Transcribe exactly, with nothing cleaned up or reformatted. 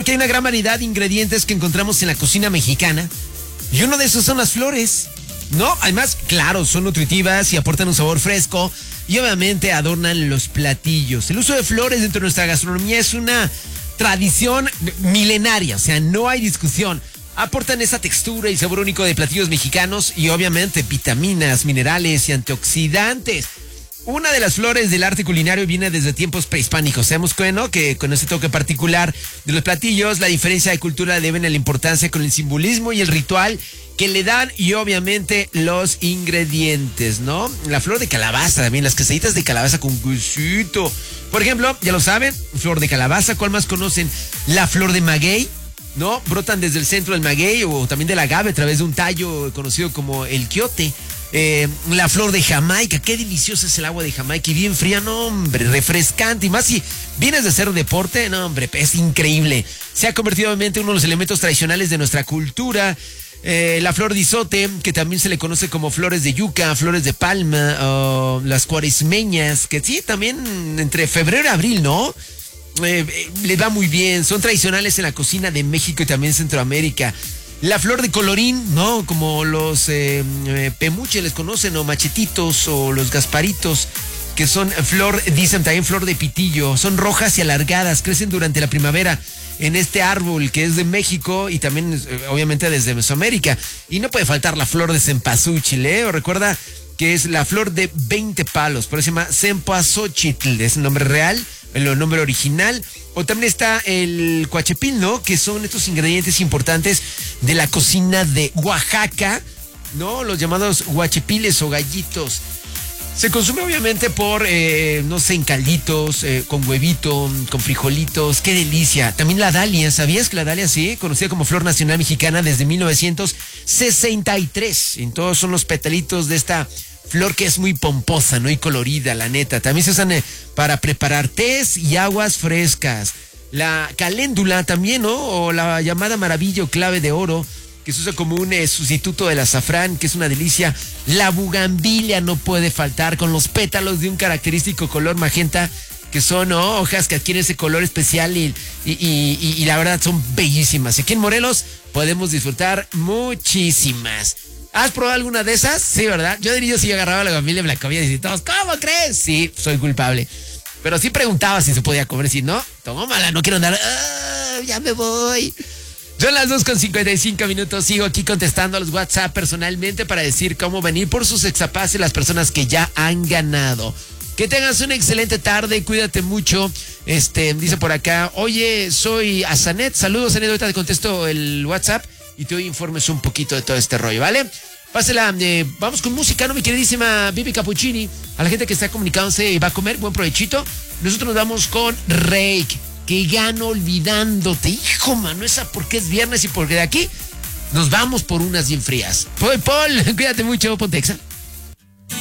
que hay una gran variedad de ingredientes que encontramos en la cocina mexicana. Y uno de esos son las flores, ¿no? Además, claro, son nutritivas y aportan un sabor fresco. Y obviamente adornan los platillos. El uso de flores dentro de nuestra gastronomía es una tradición milenaria. O sea, no hay discusión. Aportan esa textura y sabor único de platillos mexicanos. Y obviamente vitaminas, minerales y antioxidantes. Una de las flores del arte culinario viene desde tiempos prehispánicos. Sabemos que, ¿no? que con ese toque particular de los platillos, la diferencia de cultura deben a la importancia con el simbolismo y el ritual que le dan y obviamente los ingredientes, ¿no? La flor de calabaza también, las quesaditas de calabaza con quesito. Por ejemplo, ya lo saben, flor de calabaza, ¿cuál más conocen? La flor de maguey, ¿no? Brotan desde el centro del maguey o también del agave a través de un tallo conocido como el quiote. Eh, la flor de Jamaica, qué deliciosa es el agua de Jamaica y bien fría, no hombre, refrescante, y más si vienes de hacer deporte, no hombre, es increíble. Se ha convertido obviamente en uno de los elementos tradicionales de nuestra cultura. Eh, la flor de izote, que también se le conoce como flores de yuca, flores de palma, o las cuaresmeñas, que sí, también entre febrero y abril, ¿no? Eh, eh, le va muy bien, son tradicionales en la cocina de México y también Centroamérica. La flor de colorín, ¿no? Como los eh, eh, pemuches les conocen, o machetitos, o los gasparitos, que son flor, dicen también flor de pitillo. Son rojas y alargadas, crecen durante la primavera en este árbol que es de México y también eh, obviamente desde Mesoamérica. Y no puede faltar la flor de cempasúchil, ¿eh? O recuerda que es la flor de veinte palos, por eso se llama cempasúchil, es el nombre real, el nombre original. O también está el cuachepil, ¿no? Que son estos ingredientes importantes de la cocina de Oaxaca, ¿no? Los llamados guachepiles o gallitos. Se consume obviamente por, eh, no sé, en calditos, eh, con huevito, con frijolitos. ¡Qué delicia! También la dalia, ¿sabías que la dalia, sí? Conocida como flor nacional mexicana desde mil novecientos sesenta y tres. En todos son los petalitos de esta flor que es muy pomposa, ¿no? Y colorida, la neta. También se usan eh, para preparar tés y aguas frescas. La caléndula también, ¿no? O la llamada maravilla o clave de oro, que se usa como un eh, sustituto del azafrán, que es una delicia. La bugambilia no puede faltar, con los pétalos de un característico color magenta, que son, ¿no? Hojas que adquieren ese color especial y, y, y, y, y la verdad son bellísimas. Aquí en Morelos podemos disfrutar muchísimas. ¿Has probado alguna de esas? Sí, ¿verdad? Yo diría, si yo agarraba la bugambilia, me la comía y decía, todos, ¿cómo crees? Sí, soy culpable. Pero sí preguntaba si se podía comer, si no, tómala, no quiero andar, ah, ya me voy. Son las dos con cincuenta y cinco minutos, sigo aquí contestando a los WhatsApp personalmente para decir cómo venir por sus exapases las personas que ya han ganado. Que tengas una excelente tarde, cuídate mucho. Este, dice por acá, oye, soy Azanet, saludos Azanet, ahorita te contesto el WhatsApp y te doy informes un poquito de todo este rollo, ¿vale? Pásela, eh, vamos con música, ¿no? Mi queridísima Vivi Cappuccini, a la gente que está comunicándose y va a comer, buen provechito. Nosotros nos vamos con Reik, que gano olvidándote. Hijo, mano, esa porque es viernes y porque de aquí nos vamos por unas bien frías. Paul, Paul, cuídate mucho, Pontexa.